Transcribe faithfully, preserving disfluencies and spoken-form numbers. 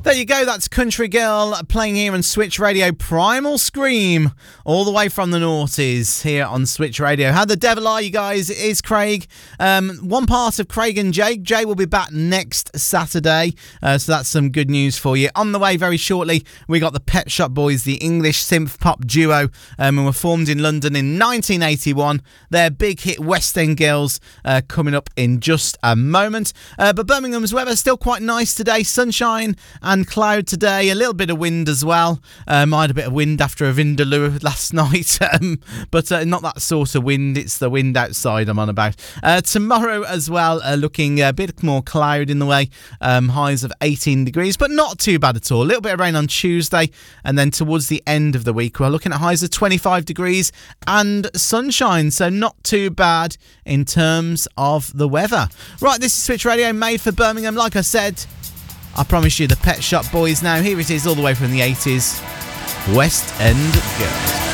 There you go, that's Country Girl playing here on Switch Radio. Primal Scream, all the way from the noughties here on Switch Radio. How the devil are you guys? It is Craig. Um, one part of Craig and Jake. Jay will be back next Saturday, uh, so that's some good news for you. On the way very shortly, we got the Pet Shop Boys, the English synth pop duo, um, and were formed in London in nineteen eighty-one. Their big hit West End Girls uh, coming up in just a moment. Uh, but Birmingham's weather still quite nice today. Sunshine and And cloud today, a little bit of wind as well. Um, I had a bit of wind after a Vindaloo last night, um, but uh, not that sort of wind. It's the wind outside I'm on about. Uh, tomorrow as well, uh, looking a bit more cloud in the way. Um, highs of eighteen degrees, but not too bad at all. A little bit of rain on Tuesday, and then towards the end of the week, we're looking at highs of twenty-five degrees and sunshine, so not too bad in terms of the weather. Right, this is Switch Radio, made for Birmingham. Like I said, I promise you the Pet Shop Boys now. Here it is all the way from the eighties. West End Girls.